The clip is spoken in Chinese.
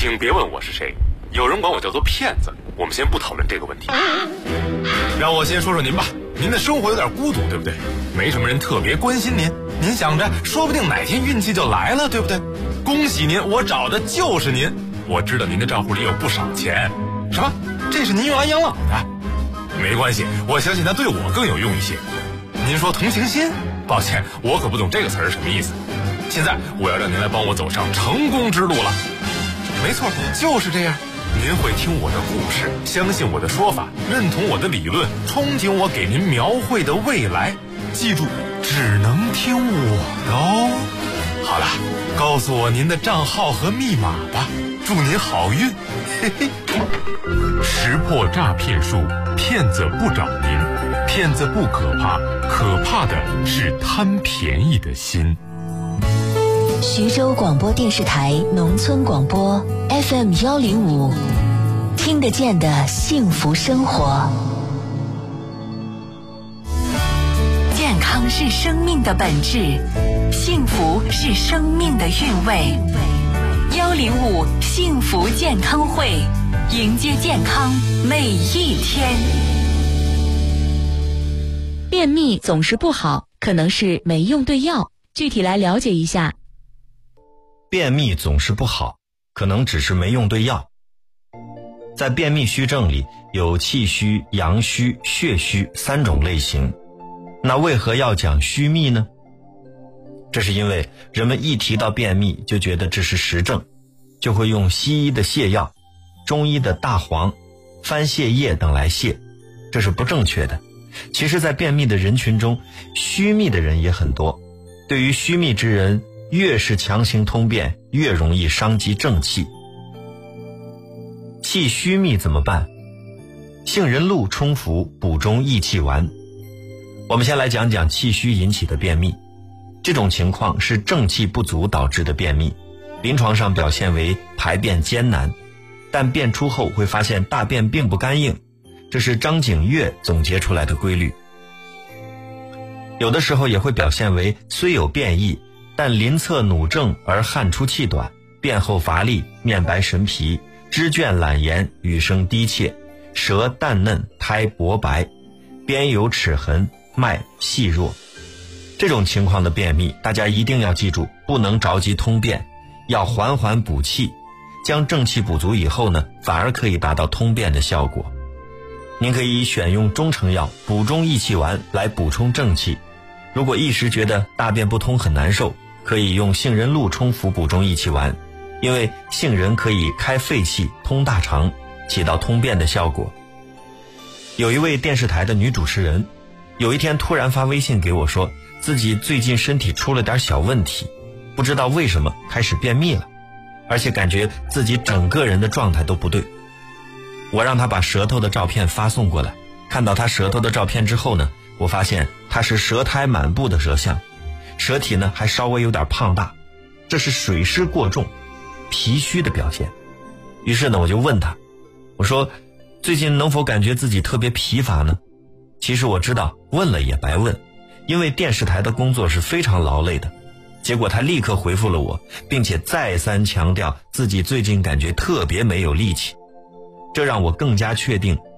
请别问我是谁，有人管我叫做骗子。我们先不讨论这个问题，让我先说说您吧。您的生活有点孤独，对不对？没什么人特别关心您，您想着说不定哪天运气就来了，对不对？恭喜您，我找的就是您。我知道您的账户里有不少钱。什么？这是您用来养老的？没关系，我相信它对我更有用一些。您说同情心？抱歉，我可不懂这个词儿什么意思。现在我要让您来帮我走上成功之路了。没错，就是这样。您会听我的故事，相信我的说法，认同我的理论，憧憬我给您描绘的未来。记住，只能听我的哦。好了，告诉我您的账号和密码吧，祝您好运。嘿嘿。识破诈骗术，骗子不找您，骗子不可怕，可怕的是贪便宜的心。 徐州广播电视台农村广播 FM105，听得见的幸福生活。健康是生命的本质，幸福是生命的韵味。105幸福健康会，迎接健康每一天。便秘总是不好，可能是没用对药，具体来了解一下。 便秘总是不好，可能只是没用对药。在便秘虚症里有气虚、阳虚、血虚3种类型。那为何要讲虚秘呢？这是因为人们一提到便秘就觉得这是实症，就会用西医的泻药、中医的大黄、番泻叶等来泻，这是不正确的。其实在便秘的人群中，虚秘的人也很多。对于虚秘之人，越是强行通便，越容易伤及正气。气虚秘怎么办？杏仁露冲服补中益气丸。我们先来讲讲气虚引起的便秘。这种情况是正气不足导致的便秘，临床上表现为排便艰难，但便出后会发现大便并不干硬，这是张景岳总结出来的规律。有的时候也会表现为虽有便意，但临侧弩正而汗出气短，便后乏力，面白神疲，肢倦懒言，语声低切，舌淡嫩，苔薄白，边有齿痕，脉细弱。这种情况的便秘，大家一定要记住，不能着急通便，要缓缓补气，将正气补足以后呢，反而可以达到通便的效果。您可以选用中成药补中益气丸来补充正气。如果一时觉得大便不通很难受，可以用杏仁露冲服补中益气丸，因为杏仁可以开肺气、通大肠，起到通便的效果。有一位电视台的女主持人，有一天突然发微信给我说，自己最近身体出了点小问题，不知道为什么开始便秘了，而且感觉自己整个人的状态都不对。我让她把舌头的照片发送过来，看到她舌头的照片之后呢，我发现她是舌苔满布的舌象，舌体呢还稍微有点胖大，这是水湿过重、脾虚的表现。于是呢，我就问她，我说最近能否感觉自己特别疲乏呢？其实我知道问了也白问，因为电视台的工作是非常劳累的。结果她立刻回复了我，并且再三强调自己最近感觉特别没有力气，这让我更加确定